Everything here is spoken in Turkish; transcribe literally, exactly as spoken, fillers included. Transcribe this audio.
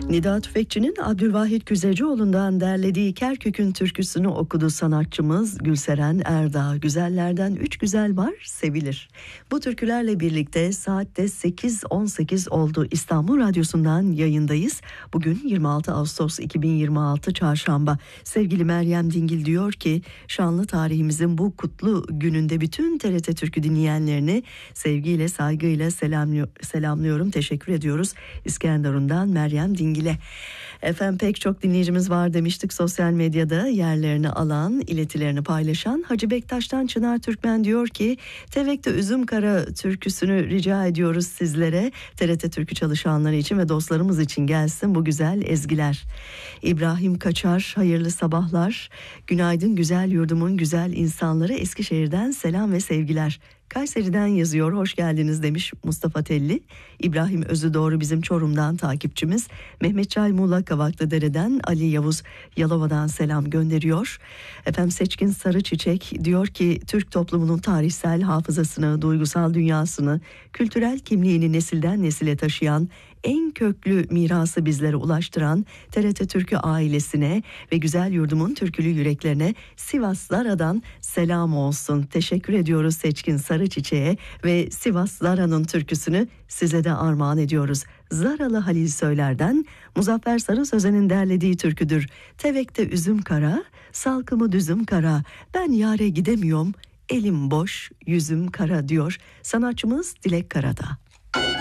Nida Tüfekçi'nin Abdülvahit Güzecioğlu'ndan derlediği Kerkük'ün türküsünü okudu sanatçımız Gülseren Erdağ. Güzellerden üç güzel var, sevilir. Bu türkülerle birlikte saatte sekiz on sekiz oldu. İstanbul Radyosu'ndan yayındayız. Bugün yirmi altı Ağustos iki bin yirmi altı Çarşamba. Sevgili Meryem Dingil diyor ki, şanlı tarihimizin bu kutlu gününde bütün T R T Türkü dinleyenlerini sevgiyle, saygıyla selamlıyorum. Teşekkür ediyoruz. İskenderun'dan Meryem Dingil. Efendim pek çok dinleyicimiz var demiştik, sosyal medyada yerlerini alan, iletilerini paylaşan. Hacı Bektaş'tan Çınar Türkmen diyor ki, Tevek'te Üzümkara türküsünü rica ediyoruz sizlere. T R T Türkü çalışanları için ve dostlarımız için gelsin bu güzel ezgiler. İbrahim Kaçar, hayırlı sabahlar. Günaydın güzel yurdumun güzel insanları, Eskişehir'den selam ve sevgiler. Kayseri'den yazıyor, hoş geldiniz demiş Mustafa Telli. İbrahim Özü Doğru bizim Çorum'dan takipçimiz. Mehmet Çay Muğla Kavaklıdere'den, Ali Yavuz Yalova'dan selam gönderiyor. Efendim Seçkin Sarıçiçek diyor ki, Türk toplumunun tarihsel hafızasını, duygusal dünyasını, kültürel kimliğini nesilden nesile taşıyan, en köklü mirası bizlere ulaştıran T R T Türkü ailesine ve güzel yurdumun türkülü yüreklerine Sivas Zara'dan selam olsun. Teşekkür ediyoruz Seçkin Sarıçiçek'e ve Sivas Zara'nın türküsünü size de armağan ediyoruz. Zaralı Halil Söyler'den Muzaffer Sarı Sözen'in derlediği türküdür. Tevek'te üzüm kara, salkımı düzüm kara, ben yâre gidemiyorum, elim boş, yüzüm kara diyor sanatçımız Dilek Karada.